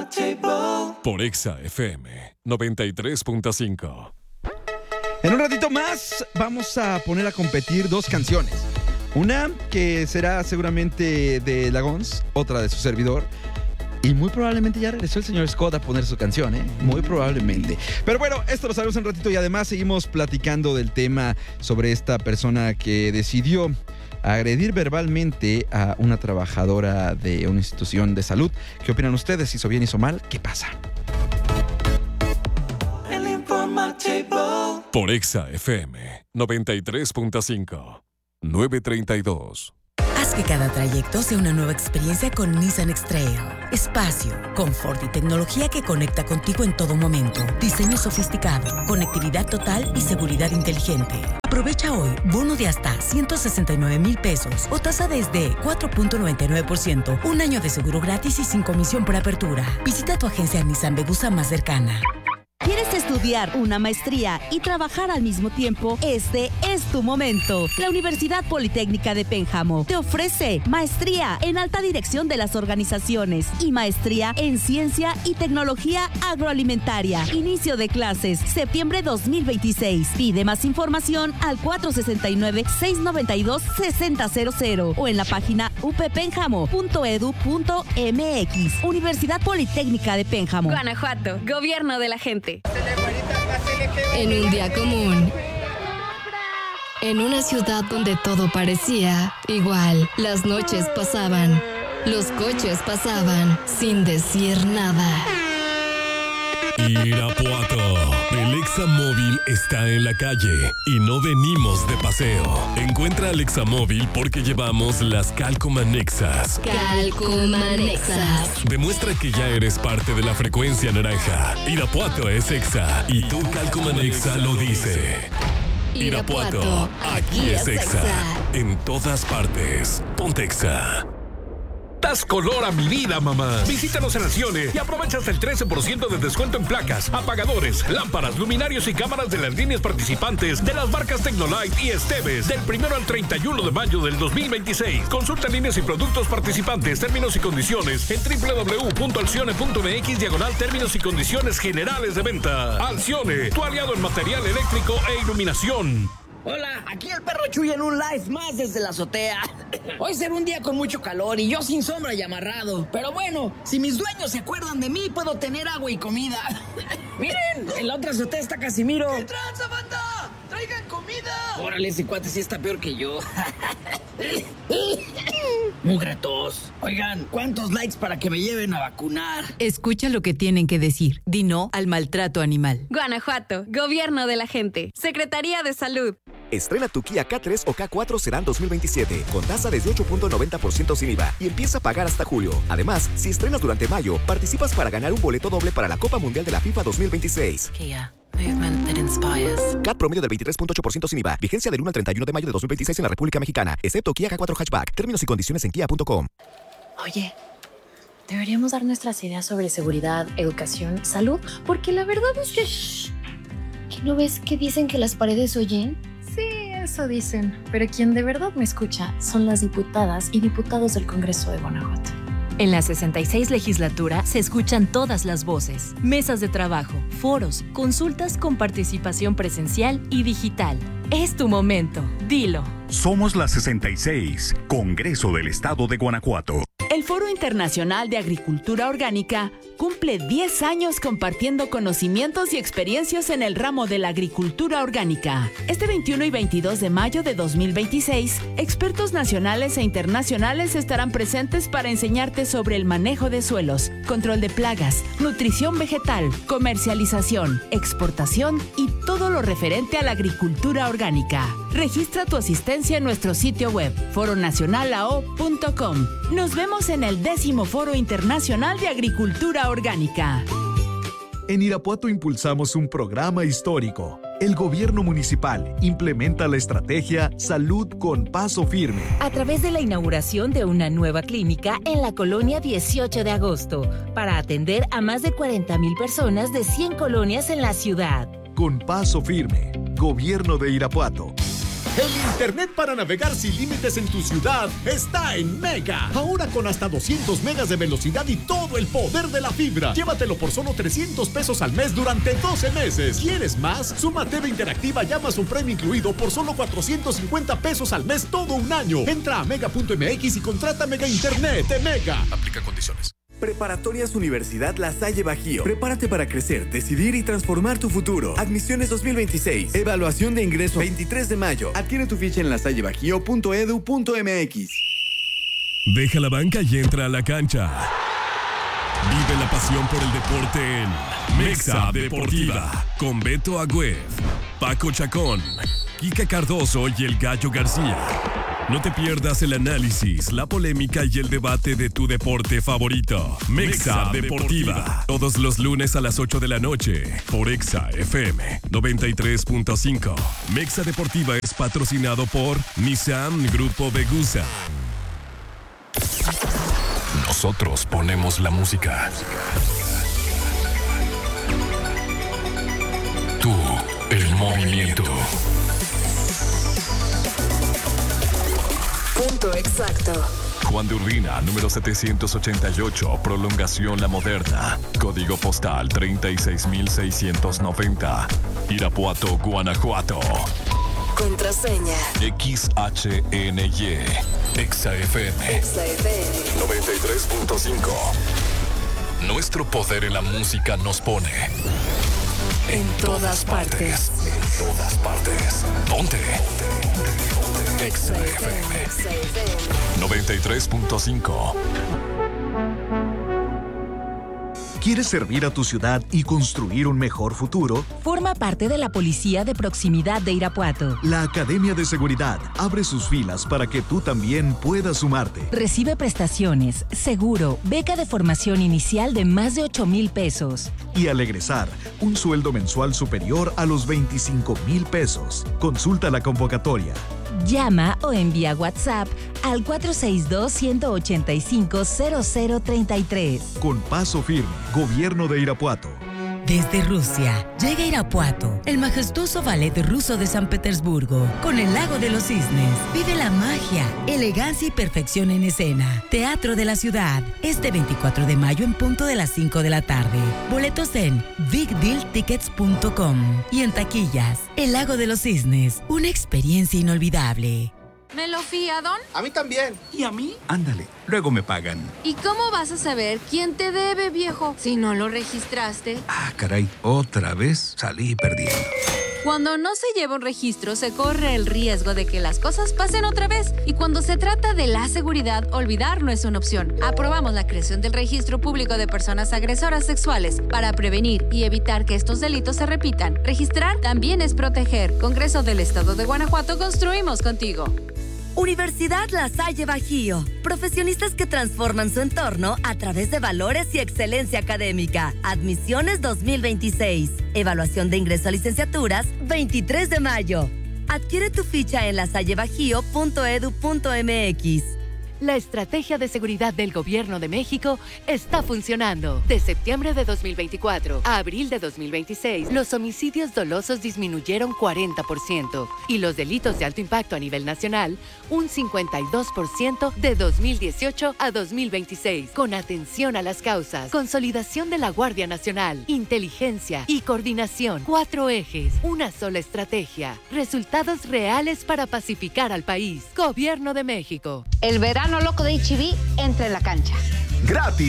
Por Exa FM 93.5. En un ratito más vamos a poner a competir dos canciones. Una que será seguramente de Lagons, otra de su servidor. Y muy probablemente ya regresó el señor Scott a poner su canción, ¿eh? Muy probablemente. Pero bueno, esto lo sabemos en un ratito y además seguimos platicando del tema sobre esta persona que decidió agredir verbalmente a una trabajadora de una institución de salud. ¿Qué opinan ustedes? ¿Hizo bien, hizo mal? ¿Qué pasa? El Informativo. Por Exa FM 93.5. 9:32. Haz que cada trayecto sea una nueva experiencia con Nissan X-Trail. Espacio, confort y tecnología que conecta contigo en todo momento. Diseño sofisticado, conectividad total y seguridad inteligente. Aprovecha hoy bono de hasta 169,000 pesos o tasa desde 4.99%, un año de seguro gratis y sin comisión por apertura. Visita tu agencia Nissan Vegusa más cercana. ¿Quieres estudiar una maestría y trabajar al mismo tiempo? Este es tu momento. La Universidad Politécnica de Pénjamo te ofrece maestría en alta dirección de las organizaciones y maestría en ciencia y tecnología agroalimentaria. Inicio de clases, septiembre 2026. Pide más información al 469-692-6000 o en la página uppénjamo.edu.mx. Universidad Politécnica de Pénjamo. Guanajuato, gobierno de la gente. En un día común, en una ciudad donde todo parecía igual, las noches pasaban, los coches pasaban, sin decir nada. Irapuato, el Examóvil está en la calle y no venimos de paseo. Encuentra al Examóvil porque llevamos las Calcomanexas. Calcomanexas. Demuestra que ya eres parte de la frecuencia naranja. Irapuato es Exa y tu Calcomanexa lo dice. Irapuato, aquí es Exa. En todas partes. Ponte Exa. Das color a mi vida, mamá. Visítanos en Accione y aprovecha hasta el 13% de descuento en placas, apagadores, lámparas, luminarios y cámaras de las líneas participantes de las marcas Tecnolite y Esteves del 1 al 31 de mayo del 2026. Consulta líneas y productos participantes, términos y condiciones en www.alcione.mx/términos y condiciones generales de venta. Alcione, tu aliado en material eléctrico e iluminación. Hola, aquí el perro Chuy en un live más desde la azotea. Hoy será un día con mucho calor y yo sin sombra y amarrado. Pero bueno, si mis dueños se acuerdan de mí, puedo tener agua y comida. Miren, en la otra azotea está Casimiro. ¿Qué tranza, banda? ¡Traigan comida! Órale, ese cuate sí está peor que yo. Mugretos. Oigan, ¿cuántos likes para que me lleven a vacunar? Escucha lo que tienen que decir. Di no al maltrato animal. Guanajuato, gobierno de la gente. Secretaría de Salud. Estrena tu Kia K3 o K4 Sedan 2027 con tasa desde 8.90% sin IVA y empieza a pagar hasta julio. Además, si estrenas durante mayo, participas para ganar un boleto doble para la Copa Mundial de la FIFA 2026. Kia, movement that inspires. CAT promedio del 23.8% sin IVA. Vigencia del 1 al 31 de mayo de 2026 en la República Mexicana, excepto Kia K4 Hatchback. Términos y condiciones en kia.com. Oye, deberíamos dar nuestras ideas sobre seguridad, educación, salud, porque la verdad es que... ¿Que no ves que dicen que las paredes oyen? Sí, eso dicen, pero quien de verdad me escucha son las diputadas y diputados del Congreso de Guanajuato. En la 66 legislatura se escuchan todas las voces, mesas de trabajo, foros, consultas con participación presencial y digital. Es tu momento, dilo. Somos la 66, Congreso del Estado de Guanajuato. El Foro Internacional de Agricultura Orgánica cumple 10 años compartiendo conocimientos y experiencias en el ramo de la agricultura orgánica. Este 21 y 22 de mayo de 2026, expertos nacionales e internacionales estarán presentes para enseñarte sobre el manejo de suelos, control de plagas, nutrición vegetal, comercialización, exportación y todo lo referente a la agricultura orgánica. Registra tu asistencia en nuestro sitio web, foronacionalao.com. Nos vemos en el 10º Foro Internacional de Agricultura Orgánica. En Irapuato impulsamos un programa histórico. El gobierno municipal implementa la estrategia Salud con Paso Firme a través de la inauguración de una nueva clínica en la colonia 18 de agosto para atender a más de 40,000 personas de 100 colonias en la ciudad. Con Paso Firme, Gobierno de Irapuato. El internet para navegar sin límites en tu ciudad está en Mega. Ahora con hasta 200 megas de velocidad y todo el poder de la fibra. Llévatelo por solo 300 pesos al mes durante 12 meses. ¿Quieres más? Suma TV interactiva y Amazon Prime incluido por solo 450 pesos al mes todo un año. Entra a mega.mx y contrata Mega Internet de Mega. Aplica condiciones. Preparatorias Universidad La Salle Bajío. Prepárate para crecer, decidir y transformar tu futuro. Admisiones 2026. Evaluación de ingreso 23 de mayo. Adquiere tu ficha en lasallebajío.edu.mx. Deja la banca y entra a la cancha. Vive la pasión por el deporte en Mexa Deportiva. Con Beto Agüed, Paco Chacón, Kika Cardoso y el Gallo García. No te pierdas el análisis, la polémica y el debate de tu deporte favorito. Mexa Deportiva. Todos los lunes a las 8 de la noche por Exa FM 93.5. Mexa Deportiva es patrocinado por Nissan Grupo Vegusa. Nosotros ponemos la música. Tú, el movimiento. Punto exacto. Juan de Urbina, número 788, prolongación La Moderna. Código postal 36690. Irapuato, Guanajuato. Contraseña. XHNY. ExaFM. XaFM. 93.5. Nuestro poder en la música nos pone en todas partes. En todas partes. Ponte. XaFM 93.5. ¿Quieres servir a tu ciudad y construir un mejor futuro? Forma parte de la Policía de Proximidad de Irapuato. La Academia de Seguridad abre sus filas para que tú también puedas sumarte. Recibe prestaciones, seguro, beca de formación inicial de más de 8,000 pesos. Y al egresar, un sueldo mensual superior a los 25,000 pesos. Consulta la convocatoria. Llama o envía WhatsApp al 462-185-0033. Con paso firme, Gobierno de Irapuato. Desde Rusia, llega Irapuato, el majestuoso ballet ruso de San Petersburgo, con el Lago de los Cisnes. Vive la magia, elegancia y perfección en escena. Teatro de la Ciudad, este 24 de mayo en punto de las 5 de la tarde. Boletos en bigdealtickets.com y en taquillas. El Lago de los Cisnes, una experiencia inolvidable. ¿Me lo fía, Don? A mí también. ¿Y a mí? Ándale, luego me pagan. ¿Y cómo vas a saber quién te debe, viejo, si no lo registraste? Ah, caray, otra vez salí perdiendo. Cuando no se lleva un registro, se corre el riesgo de que las cosas pasen otra vez. Y cuando se trata de la seguridad, olvidar no es una opción. Aprobamos la creación del Registro Público de Personas Agresoras Sexuales para prevenir y evitar que estos delitos se repitan. Registrar también es proteger. Congreso del Estado de Guanajuato, construimos contigo. Universidad La Salle Bajío. Profesionistas que transforman su entorno a través de valores y excelencia académica. Admisiones 2026. Evaluación de ingreso a licenciaturas 23 de mayo. Adquiere tu ficha en lasallebajío.edu.mx. La estrategia de seguridad del Gobierno de México está funcionando. De septiembre de 2024 a abril de 2026, los homicidios dolosos disminuyeron 40% y los delitos de alto impacto a nivel nacional un 52% de 2018 a 2026. Con atención a las causas, consolidación de la Guardia Nacional, inteligencia y coordinación. 4 ejes, una sola estrategia. Resultados reales para pacificar al país. Gobierno de México. El verano loco de HB entra en la cancha. Gratis.